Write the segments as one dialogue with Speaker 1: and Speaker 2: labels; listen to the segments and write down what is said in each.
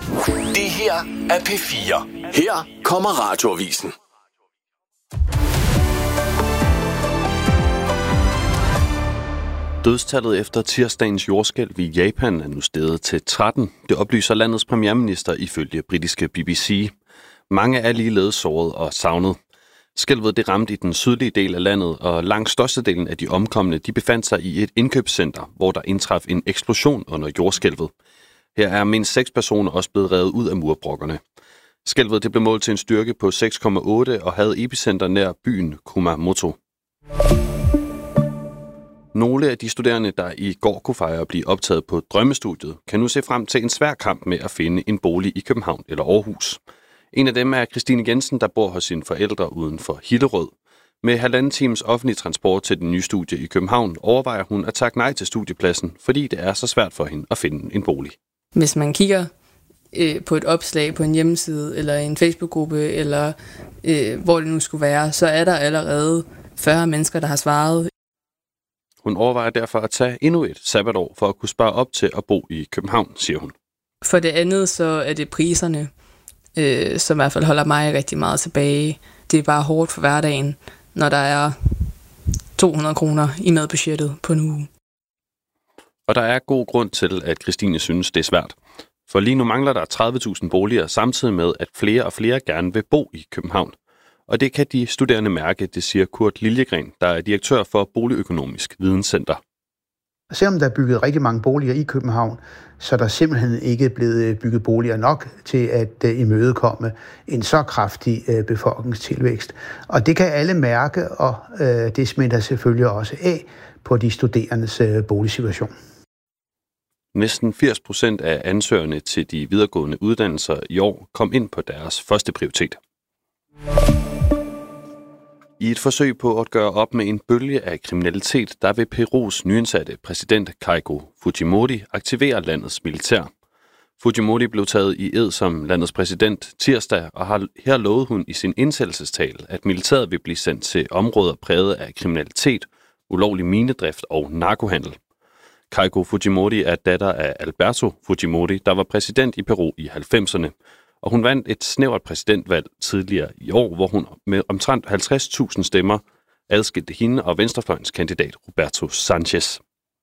Speaker 1: Det her er P4. Her kommer Radioavisen.
Speaker 2: Dødstallet efter tirsdagens jordskælv i Japan er nu steget til 13. Det oplyser landets premierminister ifølge britiske BBC. Mange er ligeledes såret og savnet. Skælvet det ramte i den sydlige del af landet, og langt størstedelen af de omkomne de befandt sig i et indkøbscenter, hvor der indtraf en eksplosion under jordskælvet. Her er mindst 6 personer også blevet revet ud af murbrokkerne. Skælvet det blev målt til en styrke på 6,8 og havde epicenter nær byen Kumamoto. Nogle af de studerende, der i går kunne fejre at blive optaget på drømmestudiet, kan nu se frem til en svær kamp med at finde en bolig i København eller Aarhus. En af dem er Christine Jensen, der bor hos sine forældre uden for Hillerød. Med 1,5 times offentlig transport til den nye studie i København, overvejer hun at takke nej til studiepladsen, fordi det er så svært for hende at finde en bolig.
Speaker 3: Hvis man kigger på et opslag på en hjemmeside, eller en Facebook-gruppe, eller hvor det nu skulle være, så er der allerede 40 mennesker, der har svaret.
Speaker 2: Hun overvejer derfor at tage endnu et sabbatår for at kunne spare op til at bo i København, siger hun.
Speaker 3: For det andet så er det priserne, som i hvert fald holder mig rigtig meget tilbage. Det er bare hårdt for hverdagen, når der er 200 kroner i madbudgettet på en uge.
Speaker 2: Og der er god grund til, at Christine synes, det er svært. For lige nu mangler der 30.000 boliger, samtidig med, at flere og flere gerne vil bo i København. Og det kan de studerende mærke, det siger Kurt Liljegren, der er direktør for Boligøkonomisk Videnscenter.
Speaker 4: Selvom der er bygget rigtig mange boliger i København, så er der simpelthen ikke blevet bygget boliger nok til at imødekomme en så kraftig befolkningstilvækst. Og det kan alle mærke, og det smitter selvfølgelig også af på de studerendes boligsituation.
Speaker 2: Næsten 80% af ansøgerne til de videregående uddannelser i år kom ind på deres første prioritet. I et forsøg på at gøre op med en bølge af kriminalitet, der vil Perus nyindsatte præsident Keiko Fujimori aktivere landets militær. Fujimori blev taget i ed som landets præsident tirsdag, og har her lovet hun i sin indsættelsestal, at militæret vil blive sendt til områder præget af kriminalitet, ulovlig minedrift og narkohandel. Keiko Fujimori er datter af Alberto Fujimori, der var præsident i Peru i 90'erne. Og hun vandt et snævert præsidentvalg tidligere i år, hvor hun med omtrent 50.000 stemmer adskilte hende og venstrefløjens kandidat Roberto Sanchez.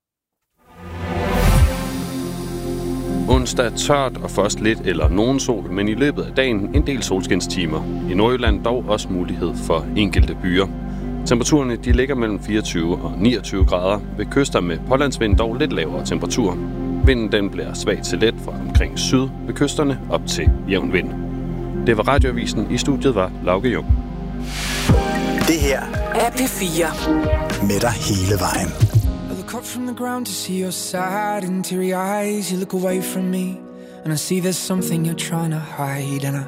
Speaker 2: Onsdag tørt og først lidt eller nogen sol, men i løbet af dagen en del solskinstimer. I Nordjylland dog også mulighed for enkelte byer. Temperaturerne de ligger mellem 24 og 29 grader. Ved kyster med pålandsvind dog lidt lavere temperatur. Vinden den bliver svag til let fra omkring syd, ved kysterne op til jævn vind. Det var Radioavisen. I studiet var Lauke Jung.
Speaker 1: Det her
Speaker 5: er P4.
Speaker 1: Med dig hele vejen.
Speaker 6: I look up from the ground to see your sad and teary eyes. You look away from me and I see there's something you're trying to hide. And